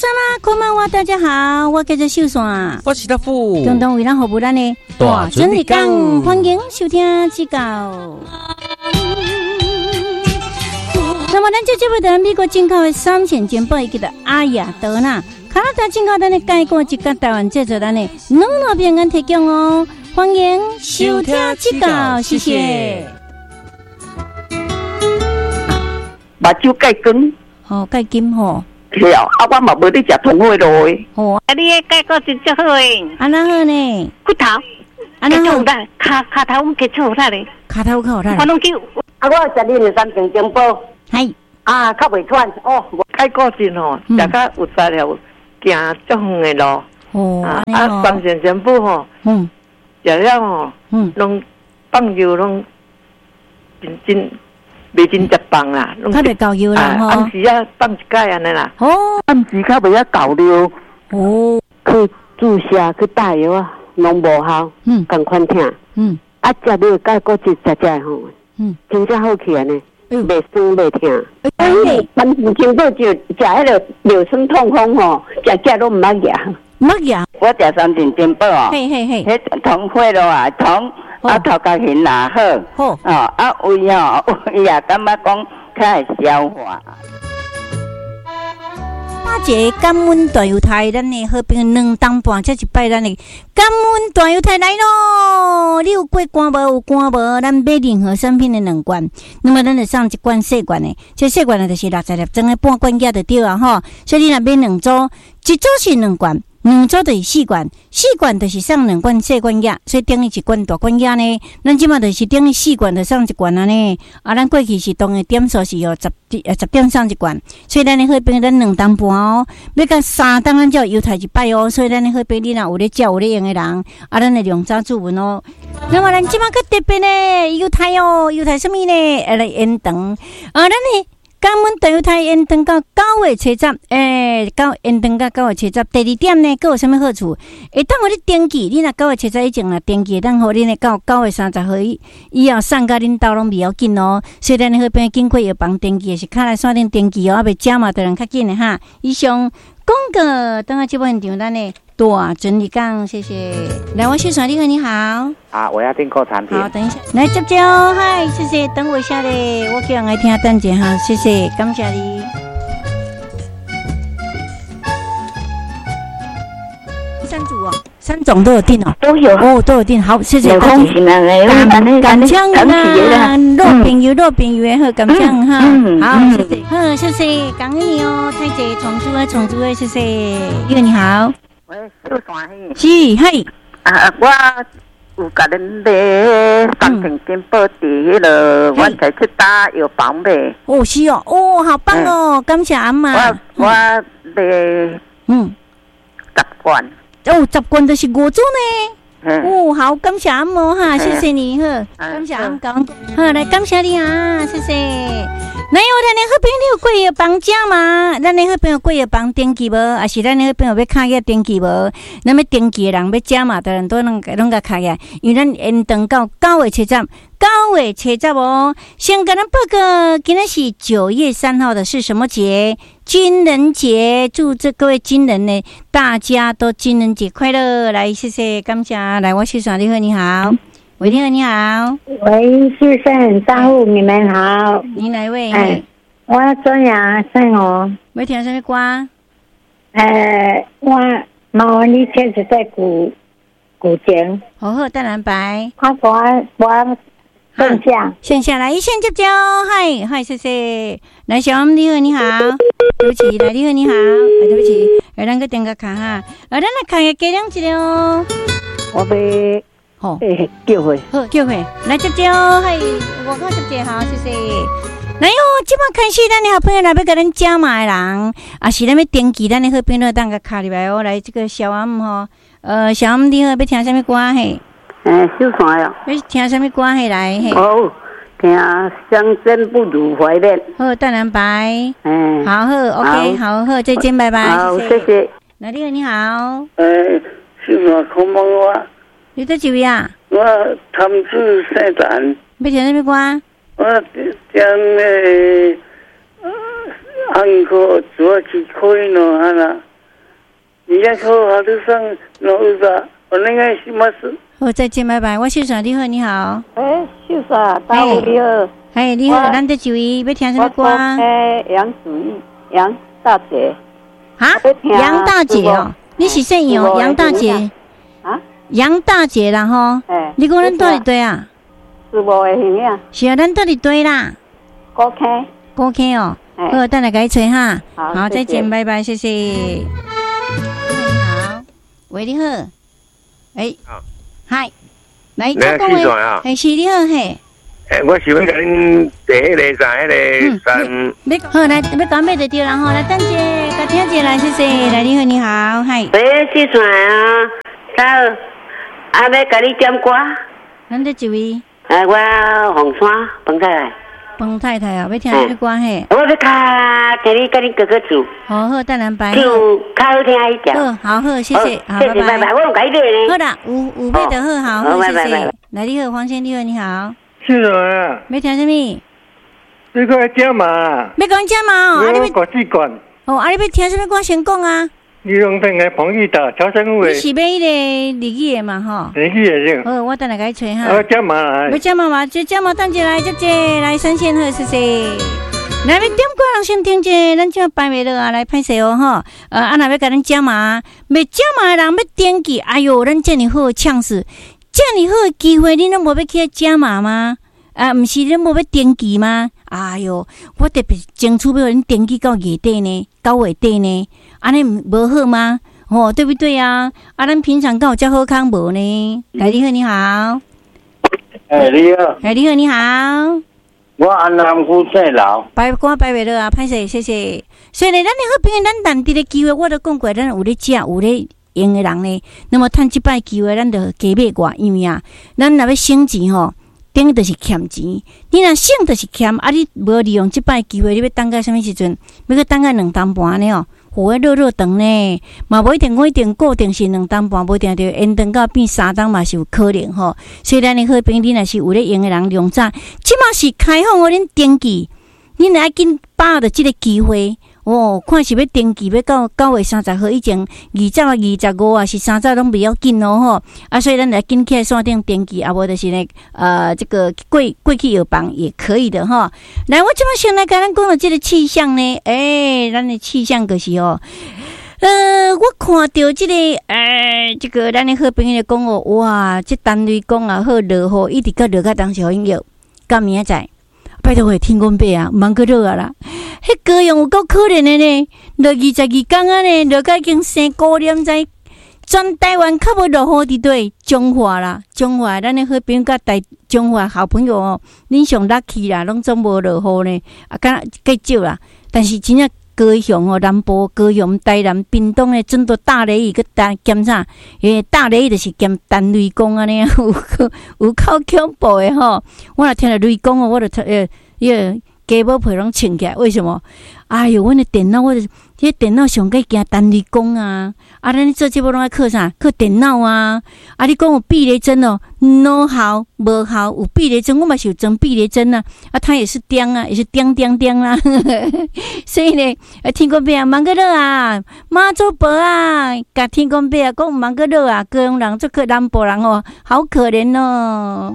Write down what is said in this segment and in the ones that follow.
吗？こんばんは，大家好，我叫做秀山， 我是大富， 共同为咱服务咱的大准日讲，欢迎收听指教。那么咱这节目的美国进口的3线煎包以及的阿雅德纳，加拿大进口咱的介过一个台湾制作咱的2片安提供哦，欢迎收听指教，谢谢。 目睭介光， 好介金吼。 是哦，我嘛无咧食通货咯。 哦， 你的介个真好诶。 安那好呢？ 骨头， 安那好。 卡头我们给出来咧。 卡头好啦。 我拢叫我食你3片煎包。 系。 较袂喘哦，介个真吼，食较有材料，行足远诶咯。 哦。 3片煎包吼。食了吼。拢放油拢真。袂真食饭啦， 较袂够油啦吼。 暗时啊放一盖安尼啦。 哦， 暗时较袂够了。 哦， 去注射去打药啊，拢无效。共款听。食了介个一食吼。真正好去安尼。袂酸袂痛。反正经过就食迄个尿酸痛风吼，食拢毋捌食。 毋捌食。 我食3片煎包哦。 嘿嘿嘿。 迄通血咯啊，通。头壳形也好，胃胃也感觉讲较会消化。 我一个感恩大犹太，咱的好朋友2当半，才一摆咱的感恩大犹太来咯！你有过关无？有关无？咱买任何产品的2罐，那么咱就送1罐细罐的，这细罐的就是60粒装的半罐价就对啊吼。所以你若买2组，一组是2罐。2组就是4罐，4罐就是送2罐细罐药，所以等于1罐大罐药呢。咱即马就是等于4罐就送1罐安尼。咱过去是当的点数是10点送1罐，所以咱的好朋友咱2当半哦，要到3当咱才有犹太1摆哦。所以咱的好朋友你若有咧照有咧用的人，咱的量早注文哦。那么咱即马个特别呢，犹太哦，犹太什么呢？来延长咱的。感恩大犹太延长到9月7日，延长到9月7日。第2点呢，佫有啥物好处？会当互你登记，你若9月7日以前若登记，当互你呢到9月30号以后送到恁兜拢袂要紧哦。所以咱好边经过药房登记，是卡来线顶登记哦，袂假嘛，就人较紧的哈。以上广告，等下节目现场咱的大整理讲，谢谢。来，我秀传你好，你好。 我要订购产品。 好，等一下，来接接哦，嗨，谢谢，等我一下嘞，我叫人来听下等者哈，谢谢，感谢你。3组哦，3种都有订哦， 都有哦，都有订，好，谢谢。 感枪啊，肉饼油也好，感枪哈，好，谢谢，好，谢谢，感恩你哦，太姐，重组的，谢谢，一个你好， 喂，秀山嘿， 是，嘿， 我有甲恁买3片煎包伫迄个阮才去打药房买。 哦，是哦，哦，好棒哦，感谢阿妈。 我买10罐。 哦，10罐就是5组呢。哦，好，感谢阿嬷哈，谢谢你呵，感谢阿公，好来感谢你啊，谢谢。那有咱的好朋友过药房家嘛？咱的好朋友过药房登记无？还是咱的好朋友要卡业登记无？那么登记的人要加嘛？当然都拢个卡业，因为咱延长到9月7日。9月7日哦，先跟咱报告，今天是9月3号的是什么节？军人节，祝这各位军人呢，大家都军人节快乐！来，谢谢，感谢，来，我是爽，你好，你好，喂，你好，你好， 喂，先生，大户，你们好， 您哪位？ 我专牙生哦， 要听什么歌？ 我毛你确实在古井， 好，淡蓝白， 我。 线下来一线接交，嗨，谢谢。来，小王你好，你好，对不起，来你好，你好，对不起，咱个点个卡哈，咱来卡个加2一哦。 我被叫回， 好叫回，来接交，嗨，我靠接接好，谢谢。来哟，即摆开始，咱的好朋友来要甲咱加码的人，啊是咱要登记，咱的好朋友当个卡入来哦。来，这个小王吼，小王你好，要听什么歌嘿？ 秀山哟。 要听什么歌嘿来嘿？ 哦，听相见不如怀念。 好，淡蓝白。好，OK，好，再见，拜拜。 好，谢谢。 那你好，你好。 秀山空帮我。 你在几位啊？ 我tham dự xe展。 要听什么歌？ 我讲安可做去开咯，啊啦。 你要说好的上那个我那个什么事？ 好，再见，拜拜。我秀爽，你好，你好。 秀爽，大午你好。 哎，你好，咱这几位要听什么歌？ 杨祖义，杨大姐。 啊？杨大姐哦，你是姓杨？杨大姐。 啊？ 杨大姐啦吼。你讲咱到底对啊？ 是无的形象。 是啊，咱到底对啦。 高坑。 高坑哦。好，等下给你吹哈。好，再见，拜拜，谢谢。你好，喂，你好。嗨，来， 你是谁啊？ 是你好嘿。 我想甲恁第一个在迄个山。 好来，要讲咩就对啦吼，来等者，甲听者来，谢谢。来，你好，你好，嗨。 喂，是谁啊？要甲你点歌。 咱这一位。 我红山彭太太。 彭太太啊，要听什么歌嘿？ 我要听你跟你哥哥做。 好，等下拜。 就较好听一点。 好，谢谢，好，拜拜。 我有改对呢。 好啦，有配的好，谢谢。来，你好，黄先生，你好。 是啊。 要听什么？ 这个加码。 要讲加码哦， 你要国际馆。 哦，你要听什么歌先讲啊？ 你用等个彭玉达、乔生武的。 你是要迄个日语的嘛吼？ 日语的是。 好，我等下给你吹哈。 加码来。 要加码嘛？就加码，等一来，姐来三线好，谢谢。来要点歌人先听者，咱就摆袂落啊，来歹势哦吼。若要甲咱加码，要加码的人要点击，哎哟，咱这么好的呛死，这么好的机会，你拢无要去加码吗？毋是你无要点击吗？哎哟，我特别争取要恁点击到月底呢，9月底呢，安尼无好吗？哦，对不对啊？咱平常敢有遮好康无呢？来，你好，你好。 你好。 你好，你好。 我安南区姓老。 摆袂落啊，歹势，谢谢。所以呢，咱的好朋友，咱难得的机会，我都讲过，咱有咧食，有咧用的人呢，那么趁即摆机会，咱就加买外，因为啊，咱若要省钱吼。等就是欠钱，你若省就是欠，你无利用即摆机会，你要等到什么时阵？要去等到2点半呢？火热长呢，嘛无一定，我一定固定是2点半，无一定就延长到变3点嘛是有可能吼。所以咱的好朋友，你若是有咧用的人用早，即马是开放互恁登记，恁来紧把握着即个机会。看是要登记，要到9月30号以前，20啊、25啊是30拢不要紧哦吼。所以咱来紧起来线顶登记，无就是呢，这个过去药房也可以的哈。来，我即摆先来甲咱讲到这个气象呢，咱的气象就是我看到这个咱的好朋友讲哇，这单位讲啊好落雨，一直到落到当时好用药，到明仔载。拜托喂，天公伯啊，茫个落啊啦！迄高阳有够可怜的呢，落22天啊呢，落到已经生高粱在全台湾较无落雨伫对中华啦，中华咱的好朋友甲中华好朋友哦，恁上 lucky 啦，拢总无落雨呢，敢计少啦。但是真正高雄哦，南部高雄、台南、屏东的真多大雷雨个兼啥？大雷雨就是兼单雷公安尼，有够恐怖的吼！我若听到雷公哦，我就家宝皮拢穿起来，为什么？哎哟，阮的电脑，这电脑上该惊单雷公啊！咱做节目拢爱靠啥？靠电脑啊！你讲有避雷针哦，no 好无好，有避雷针，我嘛是有装避雷针啊！它也是叮啊，也是叮啦。所以呢，天公伯啊，茫个落啊，妈祖婆啊，甲天公伯啊，讲茫个落啊，高雄人做个南部人哦，好可怜哦。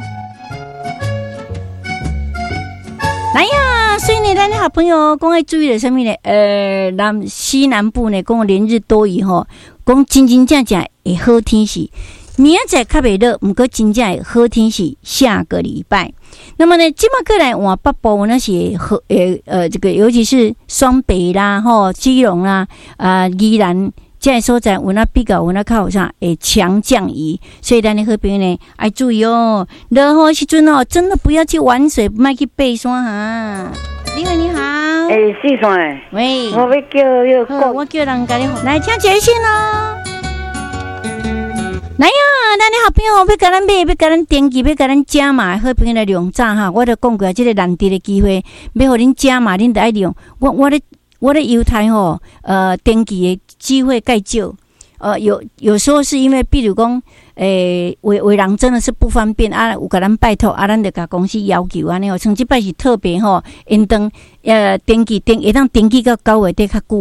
来呀，所以呢，咱的好朋友讲要注意了什么呢？西南部呢，讲连日多雨吼，讲真正会好天气。明仔载较袂热，毋过真正会好天气。下个礼拜，那么呢，即马过来往北部那是这个尤其是双北啦、基隆啦、宜兰。这所在有那比较有那较有啥会强降雨，所以咱的好朋友呢要注意哦。落雨时阵哦，真的不要去玩水，莫去爬山哈。你好，你好。 四川喂， 我要叫我叫人甲你来听节讯哦。来呀，咱的好朋友要甲咱买，要甲咱登记，要甲咱加码，好朋友来用早哈。我都讲过，这个难得的机会，要互恁加码，恁得爱利用。我的犹太吼，登记的机会介少，有时候是因为，比如讲，为人真的是不方便啊，有甲咱拜托啊，咱就甲公司要求安尼哦，像即摆是特别吼，因当登记会当登记到9月底较久啊，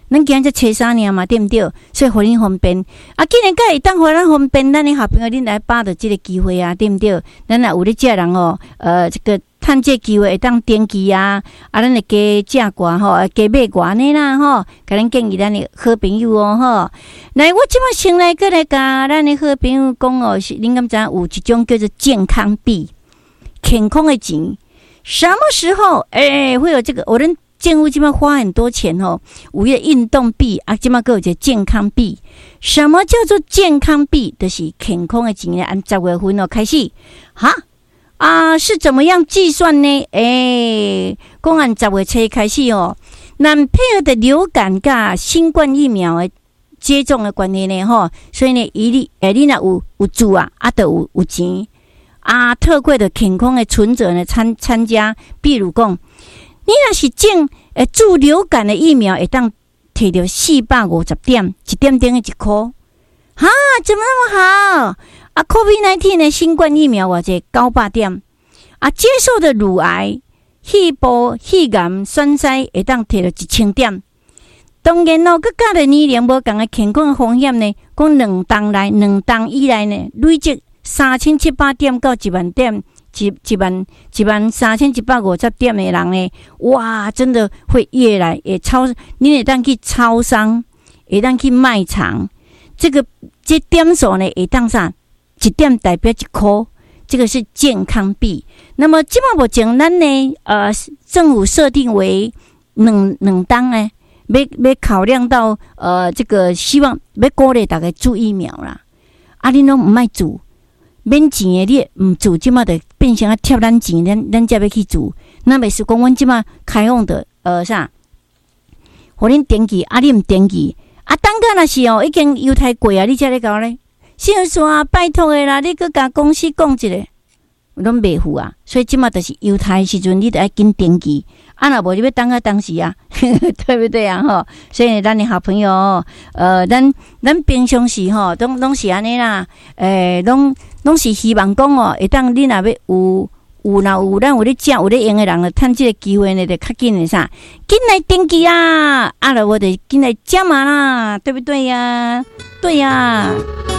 咱今日才3年嘛，对不对？所以互恁方便啊，既然会当互咱方便，咱的好朋友恁来把握这个机会啊，对不对？咱若有咧食人哦，这个趁这机会会当登记啊，咱会加食寡吼，加买寡呢啦吼，甲咱建议咱的好朋友哦吼。来，我即马先来过来甲咱的好朋友讲哦，是恁敢知有一种叫做健康币，健康的钱，什么时候会有这个？我们政府今麦花很多钱哦，有一个运动币啊，今麦还有一个健康币。什么叫做健康币？就是健康的钱呢，按10月份哦开始，是怎么样计算呢？讲按10月初开始哦，那配合的流感甲新冠疫苗的接种的关系呢，吼，所以呢，你若有住啊，就有钱啊，特贵的健康的存折呢参加，比如讲。你若是注流感的疫苗，会当摕到450点，1点等于1块，怎么那么好啊 ？COVID-19 的新冠疫苗或者900点啊，接受的乳癌、肺部、肺癌、栓塞会当摕到1000点。当然咯，佮甲了年龄无共的健康的风险呢，讲2档以内呢，累积3700点到10000点。13150点的人呢，哇，真的会越来越你会当去超商，会当去卖场，这点数呢，会当啥？1点代表1块，这个是健康币。那么这么目前咱呢，政府设定为两档呢，要考量到这个希望要鼓励大家注疫苗啦，恁拢唔爱注。免钱的你唔做，即马就变成贴咱钱，咱才要去做。那袂是讲阮即马开放的互恁登记，你唔登记，等下若是已经犹太过啊，你才来搞咧。先说啊，拜托的啦，你搁甲公司讲一个，拢袂付啊。所以即马就是犹太时阵，你得爱紧登记。若无你要等当时啊，对不对啊？吼，所以咱的好朋友，咱平常时吼，拢是安尼啦，拢是希望讲会当你若要有咱有咧食有咧用的人，趁这个机会呢，就较紧的啥，紧来登记啊！了我就紧来加码啦，对不对呀？对呀。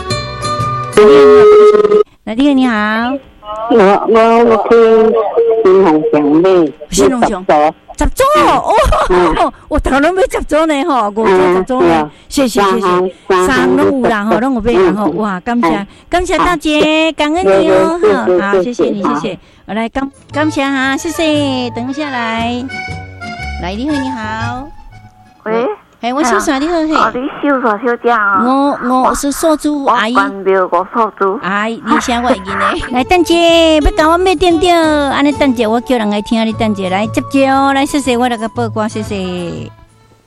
来，你好。 我听新红祥妹， 新红祥10组哦，我头拢要10组呢吼，5组10组呢，谢谢，三拢有啦吼，拢有买啦吼，哇，感谢大姐，感恩你哦，好，谢谢你，谢谢，我来感谢哈，谢谢，等一下来，你好，喂，我姓啥？你好嘿。 你小啥小姐啊？ 我是素珠阿姨。 我素珠。 阿姨，你啥我会记呢？来，等姐，要甲我买点点，安尼等姐，我叫人来听你等姐来接哦，来谢谢我那个报告，谢谢。